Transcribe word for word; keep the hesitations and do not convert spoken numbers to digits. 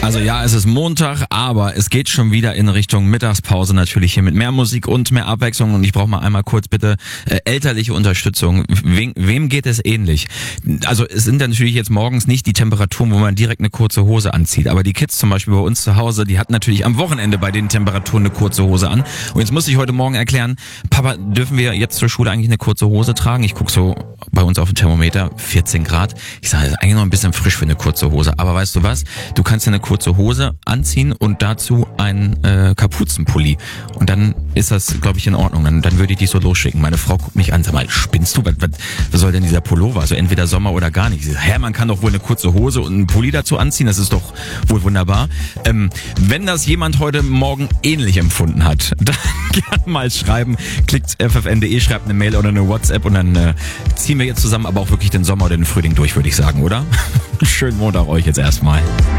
Also ja, es ist Montag, aber es geht schon wieder in Richtung Mittagspause natürlich hier mit mehr Musik und mehr Abwechslung und ich brauche mal einmal kurz bitte äh, elterliche Unterstützung. Wem, wem geht es ähnlich? Also es sind dann natürlich jetzt morgens nicht die Temperaturen, wo man direkt eine kurze Hose anzieht, aber die Kids zum Beispiel bei uns zu Hause, die hatten natürlich am Wochenende bei den Temperaturen eine kurze Hose an und jetzt muss ich heute Morgen erklären, Papa, dürfen wir jetzt zur Schule eigentlich eine kurze Hose tragen? Ich guck so bei uns auf dem Thermometer, vierzehn Grad. Ich sage, das ist eigentlich noch ein bisschen frisch für eine kurze Hose, aber weißt du was? Du kannst dir eine kurze Hose anziehen und dazu einen äh, Kapuzenpulli. Und dann ist das, glaube ich, in Ordnung. Dann, dann würde ich dich so losschicken. Meine Frau guckt mich an, sag mal, spinnst du? Was, was, was soll denn dieser Pullover? Also entweder Sommer oder gar nicht. Ich sag, hä, man kann doch wohl eine kurze Hose und einen Pulli dazu anziehen. Das ist doch wohl wunderbar. Ähm, wenn das jemand heute Morgen ähnlich empfunden hat, dann gerne mal schreiben. Klickt f f n punkt d e, schreibt eine Mail oder eine WhatsApp und dann äh, ziehen wir jetzt zusammen aber auch wirklich den Sommer oder den Frühling durch, würde ich sagen, oder? Schönen Montag euch jetzt erstmal.